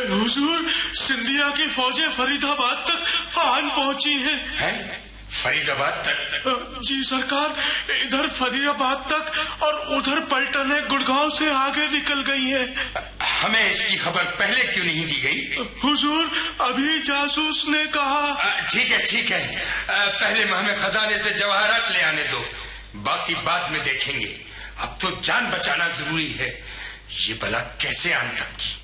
हुजूर, सिंधिया की फौजें फरीदाबाद तक आन पहुंची हैं। फरीदाबाद तक? जी सरकार, इधर फरीदाबाद तक और उधर पलटने गुड़गांव से आगे निकल गई हैं। हमें इसकी खबर पहले क्यों नहीं दी गई? हुजूर, अभी जासूस ने कहा। ठीक है, पहले हमें खजाने से जवाहरात ले आने दो, बाकी बाद में देखेंगे। अब तो जान बचाना जरूरी है। ये बला कैसे आन तक की?